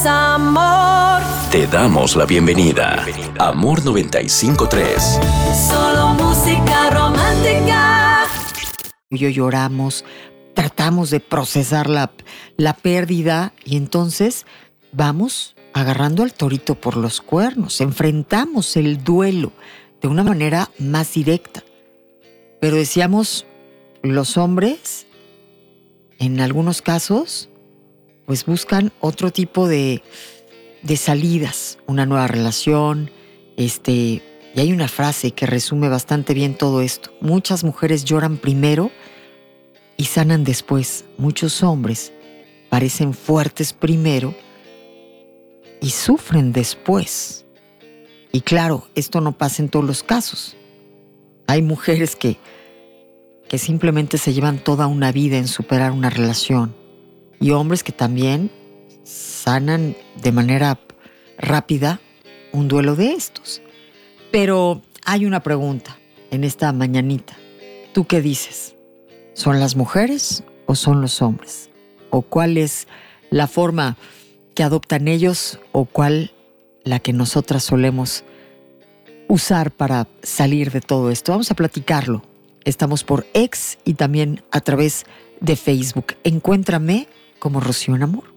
es amor. Te damos la bienvenida. Amor 95.3. Solo música romántica. Yo lloramos, tratamos de procesar la pérdida y entonces vamos agarrando al torito por los cuernos, enfrentamos el duelo de una manera más directa. Pero decíamos, los hombres, en algunos casos, pues buscan otro tipo de salidas, una nueva relación, y hay una frase que resume bastante bien todo esto. Muchas mujeres lloran primero y sanan después. Muchos hombres parecen fuertes primero y sufren después. Y claro, esto no pasa en todos los casos. Hay mujeres que simplemente se llevan toda una vida en superar una relación y hombres que también sanan de manera rápida un duelo de estos. Pero hay una pregunta en esta mañanita. ¿Tú qué dices? ¿Son las mujeres o son los hombres? ¿O cuál es la forma que adoptan ellos o cuál la que nosotras solemos usar para salir de todo esto? Vamos a platicarlo. Estamos por X y también a través de Facebook. Encuéntrame como Rocío en Amor.